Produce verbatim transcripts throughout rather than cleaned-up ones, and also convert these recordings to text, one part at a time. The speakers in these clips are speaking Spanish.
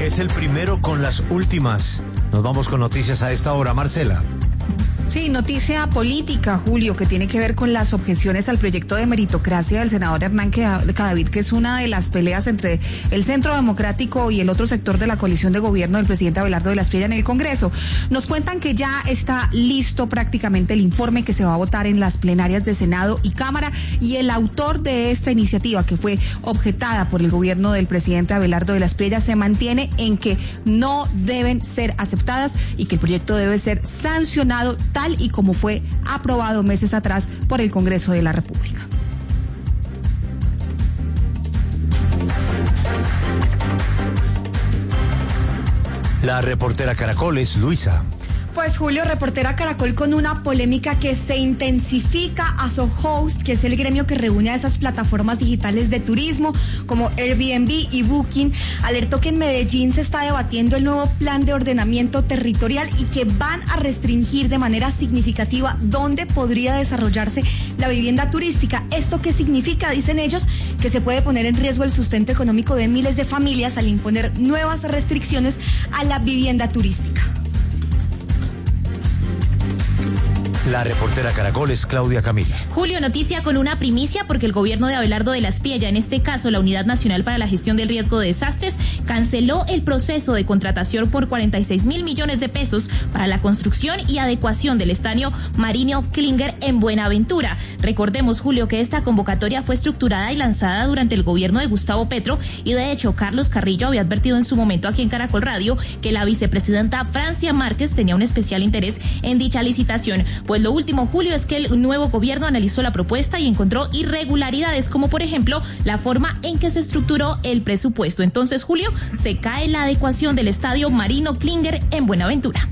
Es el primero con las últimas. Nos vamos con noticias a esta hora. Marcela. Sí, noticia política, Julio, que tiene que ver con las objeciones al proyecto de meritocracia del senador Hernán Cadavid, que es una de las peleas entre el Centro Democrático y el otro sector de la coalición de gobierno del presidente Abelardo de la Espriella en el Congreso. Nos cuentan que ya está listo prácticamente el informe que se va a votar en las plenarias de Senado y Cámara, y el autor de esta iniciativa, que fue objetada por el gobierno del presidente Abelardo de la Espriella, se mantiene en que no deben ser aceptadas y que el proyecto debe ser sancionado tal y como fue aprobado meses atrás por el Congreso de la República. La reportera Caracol es Luisa. Pues Julio, reportera Caracol, con una polémica que se intensifica. Aso Host, que es el gremio que reúne a esas plataformas digitales de turismo como Airbnb y Booking, alertó que en Medellín se está debatiendo el nuevo plan de ordenamiento territorial y que van a restringir de manera significativa dónde podría desarrollarse la vivienda turística. ¿Esto qué significa? Dicen ellos que se puede poner en riesgo el sustento económico de miles de familias al imponer nuevas restricciones a la vivienda turística. La reportera Caracol es Claudia Camila. Julio, noticia con una primicia, porque el gobierno de Abelardo de la Espriella, en este caso la Unidad Nacional para la Gestión del Riesgo de Desastres, canceló el proceso de contratación por cuarenta y seis mil millones de pesos para la construcción y adecuación del estadio Marino Klinger en Buenaventura. Recordemos, Julio, que esta convocatoria fue estructurada y lanzada durante el gobierno de Gustavo Petro, y de hecho Carlos Carrillo había advertido en su momento aquí en Caracol Radio que la vicepresidenta Francia Márquez tenía un especial interés en dicha licitación. Pues lo último, Julio, es que el nuevo gobierno analizó la propuesta y encontró irregularidades, como por ejemplo la forma en que se estructuró el presupuesto. Entonces, Julio, se cae la adecuación del estadio Marino Klinger en Buenaventura.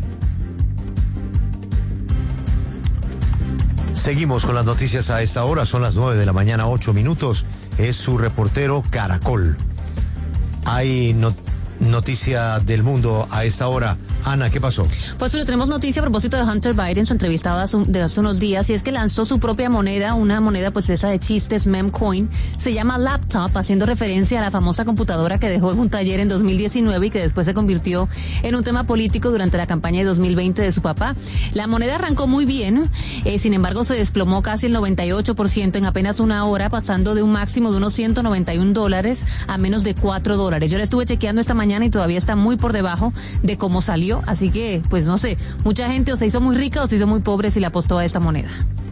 Seguimos con las noticias a esta hora. Son las nueve de la mañana, ocho minutos. Es su reportero Caracol. Hay no- noticia del mundo a esta hora. Ana, ¿qué pasó? Pues le tenemos noticia a propósito de Hunter Biden, su entrevistado de hace unos días, y es que lanzó su propia moneda, una moneda pues esa de chistes, Memcoin, se llama Laptop, haciendo referencia a la famosa computadora que dejó en un taller en dos mil diecinueve y que después se convirtió en un tema político durante la campaña de dos mil veinte de su papá. La moneda arrancó muy bien, eh, sin embargo se desplomó casi el noventa y ocho por ciento en apenas una hora, pasando de un máximo de unos ciento noventa y un dólares a menos de cuatro dólares. Yo la estuve chequeando esta mañana y todavía está muy por debajo de cómo salió. Así que, pues no sé, mucha gente o se hizo muy rica o se hizo muy pobre si le apostó a esta moneda.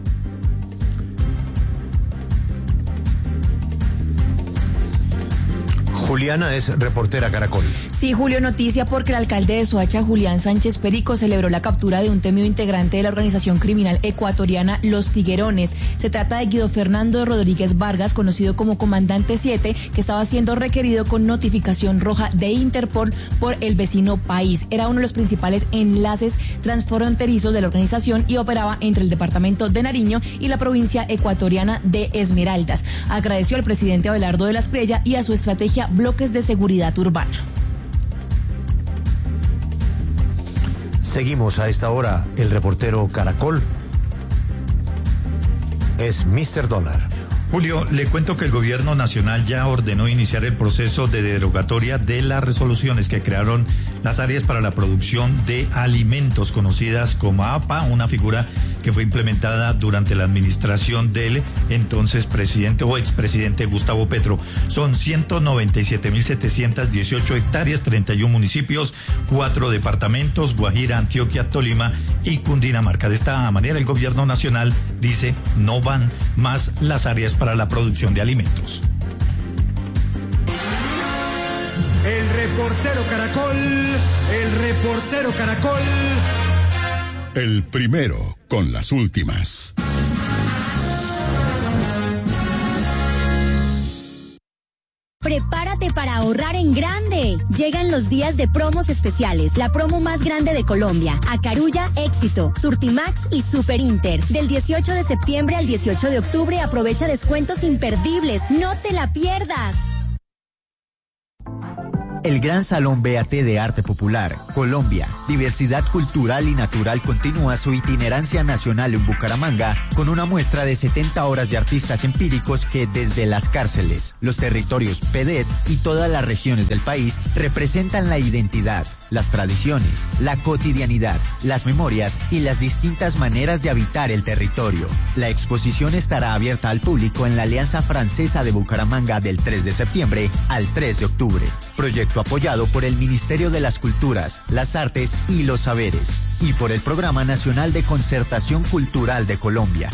Juliana es reportera Caracol. Sí, Julio, noticia porque el alcalde de Soacha, Julián Sánchez Perico, celebró la captura de un temido integrante de la organización criminal ecuatoriana Los Tiguerones. Se trata de Guido Fernando Rodríguez Vargas, conocido como Comandante siete, que estaba siendo requerido con notificación roja de Interpol por el vecino país. Era uno de los principales enlaces transfronterizos de la organización y operaba entre el departamento de Nariño y la provincia ecuatoriana de Esmeraldas. Agradeció al presidente Abelardo de la Espriella y a su estrategia Bloques de Seguridad Urbana. Seguimos a esta hora. El reportero Caracol es mister Dólar. Julio, le cuento que el gobierno nacional ya ordenó iniciar el proceso de derogatoria de las resoluciones que crearon las áreas para la producción de alimentos, conocidas como A P A, una figura que fue implementada durante la administración del entonces presidente o expresidente Gustavo Petro. Son ciento noventa y siete mil setecientos dieciocho hectáreas, treinta y uno municipios, cuatro departamentos, Guajira, Antioquia, Tolima y Cundinamarca. De esta manera, el gobierno nacional dice no van más las áreas para la producción de alimentos. El reportero Caracol, el reportero Caracol. El primero con las últimas. Prepárate para ahorrar en grande. Llegan los días de promos especiales, la promo más grande de Colombia. Acarulla, Éxito, Surtimax y Super Inter. Del dieciocho de septiembre al dieciocho de octubre aprovecha descuentos imperdibles. No te la pierdas. El Gran Salón B A T de Arte Popular, Colombia, Diversidad Cultural y Natural continúa su itinerancia nacional en Bucaramanga con una muestra de setenta horas de artistas empíricos que desde las cárceles, los territorios P D E T y todas las regiones del país representan la identidad, las tradiciones, la cotidianidad, las memorias y las distintas maneras de habitar el territorio. La exposición estará abierta al público en la Alianza Francesa de Bucaramanga del tres de septiembre al tres de octubre. Proyecto apoyado por el Ministerio de las Culturas, las Artes y los Saberes y por el Programa Nacional de Concertación Cultural de Colombia.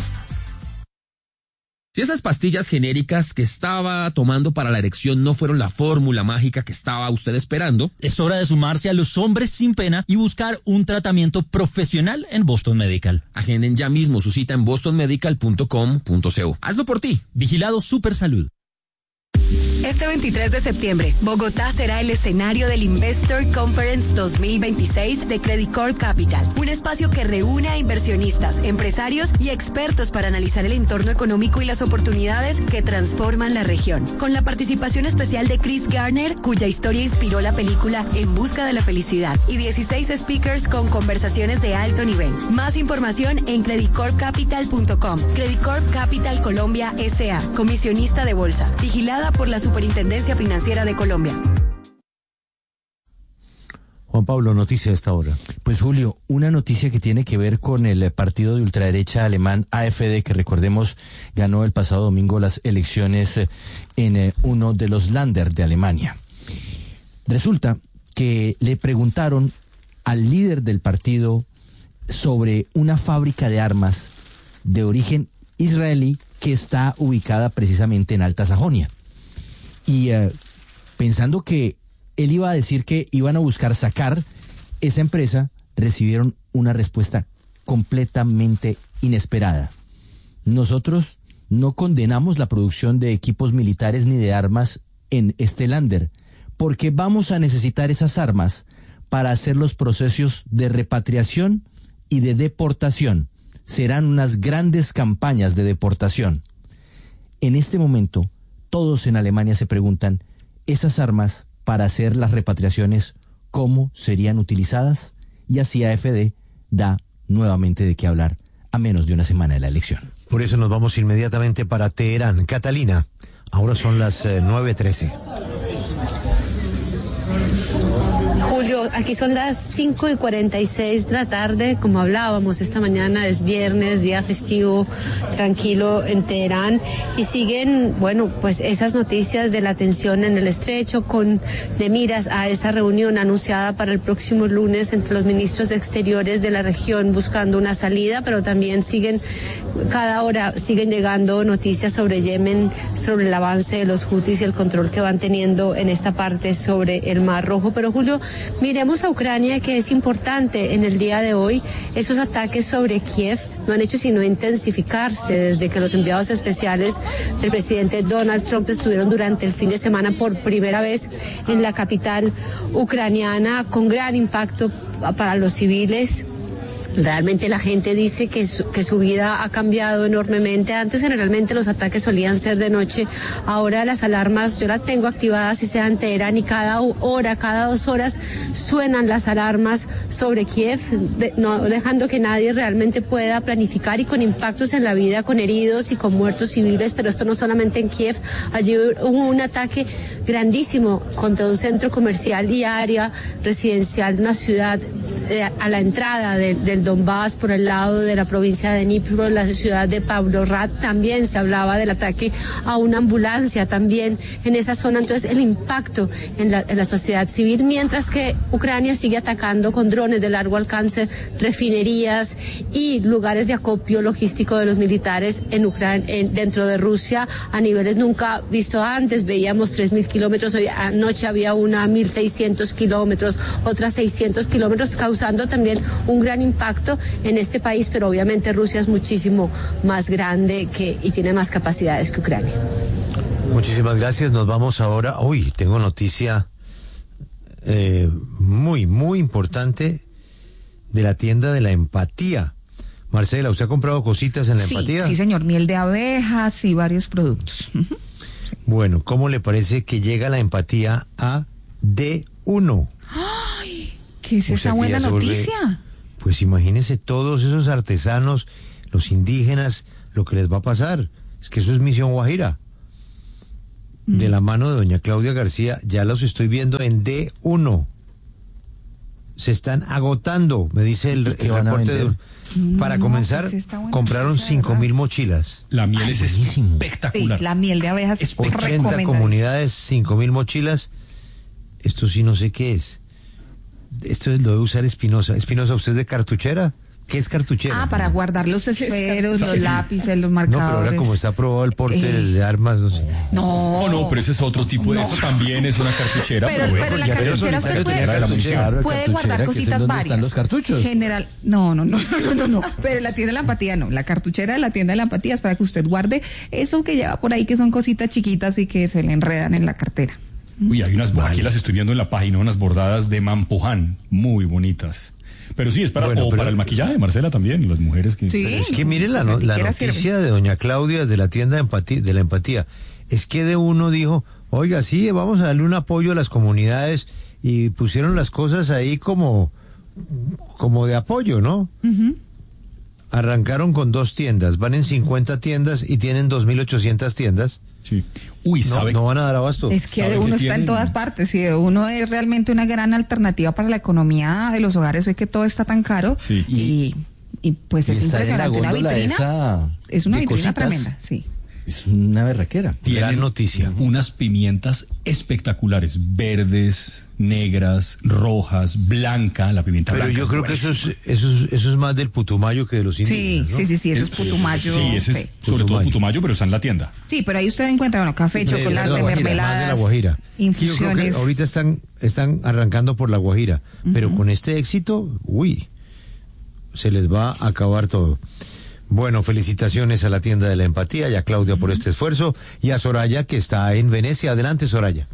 Si esas pastillas genéricas que estaba tomando para la erección no fueron la fórmula mágica que estaba usted esperando, es hora de sumarse a los hombres sin pena y buscar un tratamiento profesional en Boston Medical. Agenden ya mismo su cita en boston medical punto com punto co. Hazlo por ti. Vigilado Supersalud. Este veintitrés de septiembre, Bogotá será el escenario del Investor Conference dos mil veintiséis de Credit Corp Capital, un espacio que reúne a inversionistas, empresarios y expertos para analizar el entorno económico y las oportunidades que transforman la región. Con la participación especial de Chris Garner, cuya historia inspiró la película En Busca de la Felicidad, y dieciséis speakers con conversaciones de alto nivel. Más información en credit corp capital punto com. Credit Corp Capital Colombia S A, comisionista de bolsa, vigilada por la Superintendencia Financiera de Colombia. Juan Pablo, noticia de esta hora. Pues Julio, una noticia que tiene que ver con el partido de ultraderecha alemán A F D, que recordemos ganó el pasado domingo las elecciones en uno de los Länder de Alemania. Resulta que le preguntaron al líder del partido sobre una fábrica de armas de origen israelí que está ubicada precisamente en Alta Sajonia. Y uh, pensando que él iba a decir que iban a buscar sacar esa empresa, recibieron una respuesta completamente inesperada. Nosotros no condenamos la producción de equipos militares ni de armas en este Länder, porque vamos a necesitar esas armas para hacer los procesos de repatriación y de deportación. Serán unas grandes campañas de deportación. En este momento, todos en Alemania se preguntan, esas armas para hacer las repatriaciones, ¿cómo serían utilizadas? Y así A F D da nuevamente de qué hablar a menos de una semana de la elección. Por eso nos vamos inmediatamente para Teherán. Catalina, ahora son las eh, nueve trece. Julio, aquí son las cinco y cuarenta y seis de la tarde, como hablábamos esta mañana, es viernes, día festivo, tranquilo en Teherán, y siguen, bueno, pues esas noticias de la tensión en el estrecho, con de miras a esa reunión anunciada para el próximo lunes entre los ministros de Exteriores de la región buscando una salida, pero también siguen, cada hora siguen llegando noticias sobre Yemen, sobre el avance de los Houthis y el control que van teniendo en esta parte sobre el Mar Rojo. Pero Julio, miremos a Ucrania, que es importante en el día de hoy. Esos ataques sobre Kiev no han hecho sino intensificarse desde que los enviados especiales del presidente Donald Trump estuvieron durante el fin de semana por primera vez en la capital ucraniana, con gran impacto para los civiles. Realmente la gente dice que su, que su vida ha cambiado enormemente. Antes generalmente los ataques solían ser de noche, ahora las alarmas yo las tengo activadas y se enteran, y cada hora, cada dos horas suenan las alarmas sobre Kiev, de, no dejando que nadie realmente pueda planificar, y con impactos en la vida, con heridos y con muertos civiles. Pero esto no solamente en Kiev, allí hubo un ataque grandísimo contra un centro comercial y área residencial, una ciudad eh, a la entrada de, del Donbass, por el lado de la provincia de Dnipro, la ciudad de Pavlohrad. También se hablaba del ataque a una ambulancia también en esa zona. Entonces el impacto en la, en la sociedad civil, mientras que Ucrania sigue atacando con drones de largo alcance refinerías y lugares de acopio logístico de los militares en Ucrania, en, dentro de Rusia, a niveles nunca visto antes. Veíamos tres mil kilómetros, hoy anoche había una a mil seiscientos kilómetros, otras seiscientos kilómetros, causando también un gran impacto en este país, pero obviamente Rusia es muchísimo más grande que, y tiene más capacidades que Ucrania. Muchísimas gracias. Nos vamos ahora. Uy, tengo noticia eh, muy, muy importante de la tienda de la empatía. Marcela, ¿usted ha comprado cositas en la sí, empatía? Sí, señor, miel de abejas y varios productos. Uh-huh. Bueno, ¿cómo le parece que llega la empatía a D uno. ¡Ay! ¿Qué es O esa sea que buena ya se vuelve- noticia? Pues imagínense todos esos artesanos, los indígenas, lo que les va a pasar. Es que eso es Misión Guajira. De la mano de doña Claudia García, ya los estoy viendo en D uno. Se están agotando, me dice el, ¿Y qué el van a reporte de... vender? Para No, comenzar, pues está buena compraron noticia, cinco ¿verdad? mil mochilas. La miel es Sí, espectacular. la miel de abejas es ochenta recomendadísima. comunidades, cinco mil mochilas. Esto sí no sé qué es. Esto es lo de usar Espinosa. Espinosa, ¿usted es de cartuchera? ¿Qué es cartuchera? Ah, para guardar los esferos, los Sí. lápices, los No, pero marcadores. ahora como está aprobado el porte Eh. de armas, no sé. No. No, no, pero ese es otro tipo de... No. Eso también es una cartuchera. Pero- bueno, pero la ya cartuchera solitario usted te puede- genera la munición. Claro, Puede cartuchera, guardar que es cositas donde varias. están los cartuchos. General, no, no, no, no, no, no. Pero la tienda de la empatía no. La cartuchera de la tienda de la empatía es para que usted guarde eso que lleva por ahí, que son cositas chiquitas y que se le enredan en la cartera. Uy, hay unas, aquí las estoy viendo en la página, unas bordadas de Mampuján, muy bonitas. Pero sí, es para, Bueno, o pero- para el maquillaje, Marcela, también, las mujeres que... Sí. Pero es que mire la, no- la Siquiera noticia sirve. de doña Claudia de la tienda de, empatía, de la empatía. Es que de uno dijo, oiga, sí, vamos a darle un apoyo a las comunidades y pusieron las cosas ahí como, como de apoyo, ¿no? Ujú. Arrancaron con dos tiendas, van en cincuenta tiendas y tienen dos mil ochocientas tiendas. Sí. Uy, No, ¿sabe? no van a dar abasto. Es que ¿Sabe de qué uno está tienen? en todas partes y de uno es realmente una gran alternativa para la economía de los hogares hoy que todo está tan caro. Sí. Y, y pues Y es estar en la impresionante. Una góndola vitrina esa es una de vitrina cositas. tremenda, sí. Es una berraquera. Gran Tienen noticia. unas pimientas espectaculares, verdes, negras, rojas, blanca, la pimienta Pero blanca. yo es creo que eso buenísima. es, eso es, eso es más del Putumayo que de los Sí, indígenas, ¿no? sí, sí, sí, eso es Eh, putumayo. Sí, ese es sí. sobre todo Putumayo. putumayo, pero está en la tienda. Sí, pero ahí usted encuentra, bueno, café, De- de chocolate, la Guajira, más de mermeladas, la Guajira. Sí, yo creo que infusiones. ahorita están, están arrancando por la Guajira, pero con este éxito, uy, se les va a acabar todo. Bueno, felicitaciones a la tienda de la empatía y a Claudia por este esfuerzo y a Soraya que está en Venecia. Adelante, Soraya.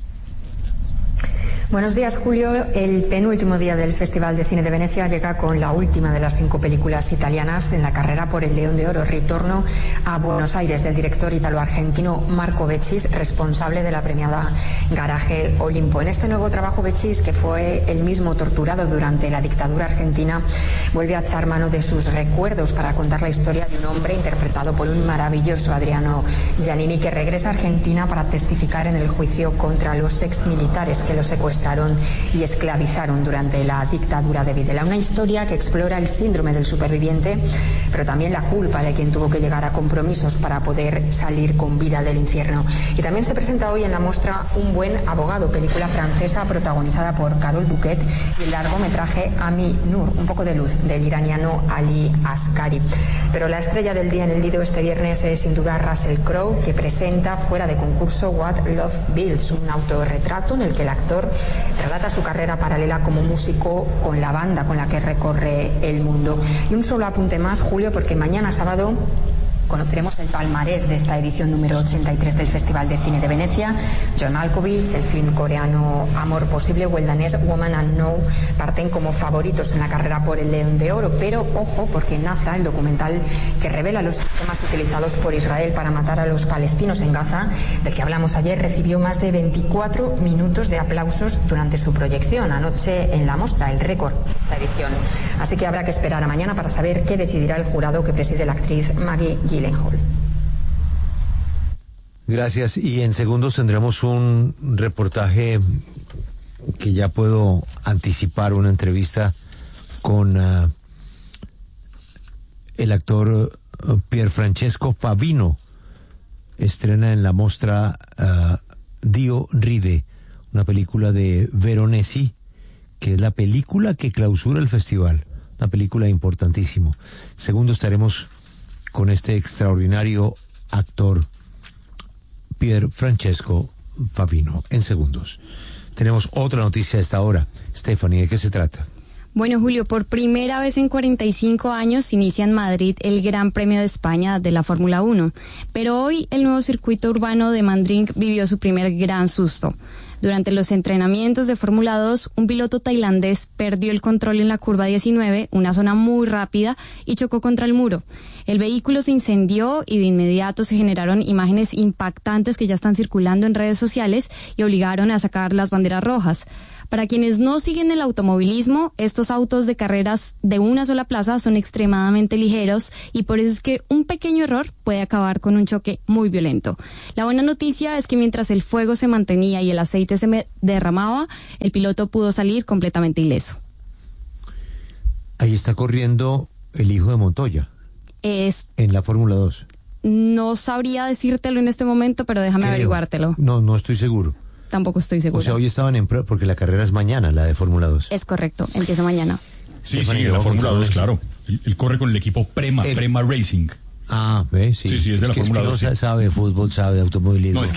Buenos días, Julio. El penúltimo día del Festival de Cine de Venecia llega con la última de las cinco películas italianas en la carrera por el León de Oro, Ritorno a Buenos Aires, del director italo-argentino Marco Vezzis, responsable de la premiada Garaje Olimpo. En este nuevo trabajo, Vezzis, que fue el mismo torturado durante la dictadura argentina, vuelve a echar mano de sus recuerdos para contar la historia de un hombre interpretado por un maravilloso Adriano Giannini, que regresa a Argentina para testificar en el juicio contra los exmilitares que lo secuestraron y esclavizaron durante la dictadura de Videla. Una historia que explora el síndrome del superviviente, pero también la culpa de quien tuvo que llegar a compromisos para poder salir con vida del infierno. Y también se presenta hoy en la muestra Un buen abogado, película francesa protagonizada por Carol Bouquet, y el largometraje Ami Nur, un poco de luz, del iraniano Ali Asghari. Pero la estrella del día en el Lido este viernes es sin duda Russell Crowe, que presenta fuera de concurso What Love Builds, un autorretrato en el que el actor relata su carrera paralela como músico con la banda con la que recorre el mundo. Y un solo apunte más, Julio, porque mañana sábado conoceremos el palmarés de esta edición número ochenta y tres del Festival de Cine de Venecia. John Malkovich, el film coreano Amor Posible o el danés Woman and No parten como favoritos en la carrera por el León de Oro, pero ojo, porque Naza, el documental que revela los sistemas utilizados por Israel para matar a los palestinos en Gaza, del que hablamos ayer, recibió más de veinticuatro minutos de aplausos durante su proyección anoche en la Mostra, el récord de esta edición. Así que habrá que esperar a mañana para saber qué decidirá el jurado que preside la actriz Maggie Gyllenhaal. Gracias. Y en segundos tendremos un reportaje que ya puedo anticipar, una entrevista con uh, el actor uh, Pierfrancesco Favino. Estrena en la Mostra uh, Dio Ride, una película de Veronesi, que es la película que clausura el festival. Una película importantísima. Segundo estaremos con este extraordinario actor Pierfrancesco Favino. En segundos. Tenemos otra noticia a esta hora. Stephanie, ¿de qué se trata? Bueno, Julio, por primera vez en cuarenta y cinco años inicia en Madrid el Gran Premio de España de la Fórmula uno. Pero hoy el nuevo circuito urbano de Mandring vivió su primer gran susto. Durante los entrenamientos de Fórmula dos, un piloto tailandés perdió el control en la curva diecinueve, una zona muy rápida, y chocó contra el muro. El vehículo se incendió y de inmediato se generaron imágenes impactantes que ya están circulando en redes sociales y obligaron a sacar las banderas rojas. Para quienes no siguen el automovilismo, estos autos de carreras de una sola plaza son extremadamente ligeros y por eso es que un pequeño error puede acabar con un choque muy violento. La buena noticia es que mientras el fuego se mantenía y el aceite se derramaba, el piloto pudo salir completamente ileso. Ahí está corriendo el hijo de Montoya. Es... En la Fórmula dos. No sabría decírtelo en este momento, pero déjame Creo. averiguártelo. No, no estoy seguro. Tampoco estoy segura. O sea, hoy estaban en prueba, porque la carrera es mañana, la de Fórmula dos. Es correcto, empieza mañana. Sí, sí, en la Fórmula dos, claro. Él, él corre con el equipo Prema, el... Prema Racing. Ah, ¿ves? Sí, sí, sí, es de es la que Fórmula es que dos. No sí. sabe de fútbol, sabe de automovilismo. No, es